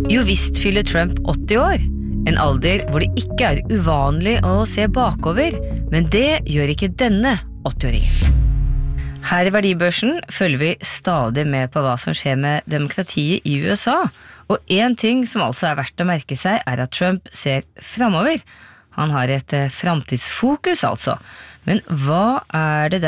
Jo visst fyller Trump 80 år, en alder hvor det ikke uvanlig å se bakover, men det gjør ikke denne 80-åringen. Her I Verdibørsen følger vi stadig med på hva som skjer med demokratiet I USA, og en ting som altså verdt å merke seg at Trump ser fremover. Han har et fremtidsfokus altså, men hva det